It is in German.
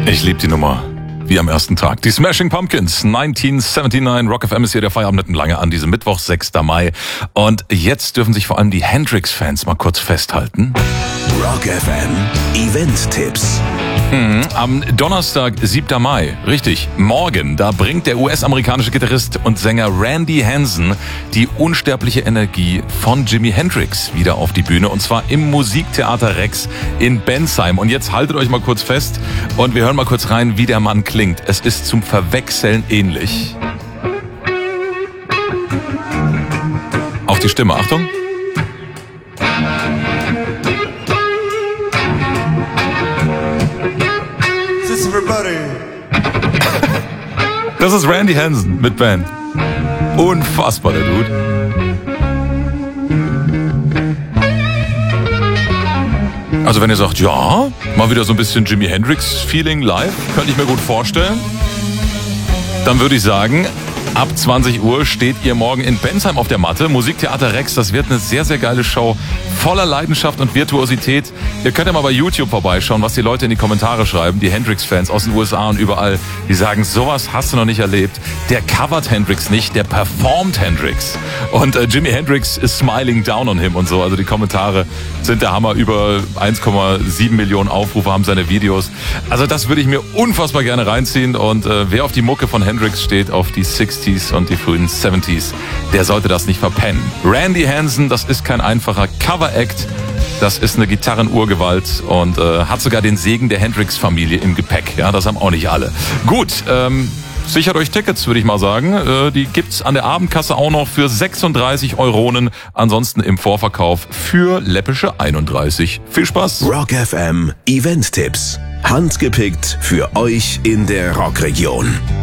Ich liebe die Nummer. Wie am ersten Tag. Die Smashing Pumpkins, 1979. Rock FM ist hier, der Feierabend nicht lange an diesem Mittwoch, 6. Mai. Und jetzt dürfen sich vor allem die Hendrix-Fans mal kurz festhalten. Rock FM Event-Tipps. Am Donnerstag, 7. Mai, richtig, morgen, da bringt der US-amerikanische Gitarrist und Sänger Randy Hansen die unsterbliche Energie von Jimi Hendrix wieder auf die Bühne, und zwar im Musiktheater Rex in Bensheim. Und jetzt haltet euch mal kurz fest und wir hören mal kurz rein, wie der Mann klingt. Es ist zum Verwechseln ähnlich. Auch die Stimme, Achtung. Das ist Randy Hansen mit Band. Unfassbar, der Dude. Also wenn ihr sagt, ja, mal wieder so ein bisschen Jimi Hendrix-Feeling live, könnte ich mir gut vorstellen, dann würde ich sagen, ab 20 Uhr steht ihr morgen in Bensheim auf der Matte. Musiktheater Rex, das wird eine sehr, sehr geile Show. Voller Leidenschaft und Virtuosität. Ihr könnt ja mal bei YouTube vorbeischauen, was die Leute in die Kommentare schreiben. Die Hendrix-Fans aus den USA und überall, die sagen, sowas hast du noch nicht erlebt. Der covert Hendrix nicht, der performt Hendrix. Und Jimi Hendrix is smiling down on him und so. Also die Kommentare sind der Hammer. Über 1,7 Millionen Aufrufe haben seine Videos. Also das würde ich mir unfassbar gerne reinziehen. Und wer auf die Mucke von Hendrix steht, auf die 60s und die frühen 70s, der sollte das nicht verpennen. Randy Hansen, das ist kein einfacher Cover-Act. Das ist eine Gitarrenurgewalt und hat sogar den Segen der Hendrix-Familie im Gepäck. Ja, das haben auch nicht alle. Gut, sichert euch Tickets, würde ich mal sagen. Die gibt's an der Abendkasse auch noch für 36 Euronen. Ansonsten im Vorverkauf für läppische 31. Viel Spaß! Rock FM Event-Tipps. Handgepickt für euch in der Rockregion.